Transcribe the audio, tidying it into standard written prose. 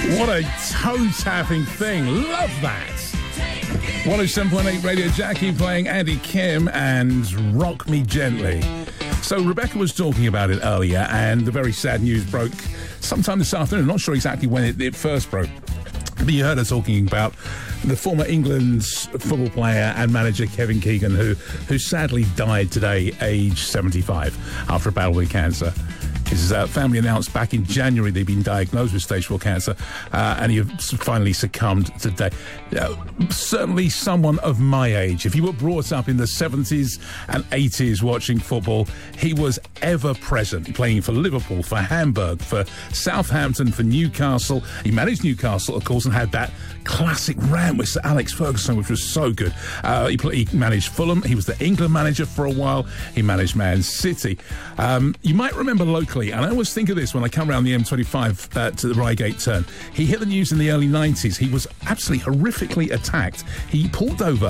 What a toe-tapping thing. Love that. 107.8 Radio Jackie playing Andy Kim and Rock Me Gently. So Rebecca was talking about it earlier, and the very sad news broke sometime this afternoon. I'm not sure exactly when it first broke. But you heard her talking about the former England's football player and manager Kevin Keegan, who sadly died today, age 75, after a battle with cancer. His family announced back in January they'd been diagnosed with stage 4 cancer, and he finally succumbed today. Certainly someone of my age. If you were brought up in the 70s and 80s watching football, he was ever present, playing for Liverpool, for Hamburg, for Southampton, for Newcastle. He managed Newcastle, of course, and had that classic rant with Sir Alex Ferguson, which was so good. He managed Fulham. He was the England manager for a while. He managed Man City. You might remember locally, and I always think of this when I come around the M25 to the Reigate turn. He hit the news in the early 90s. He was absolutely horrifically attacked. He pulled over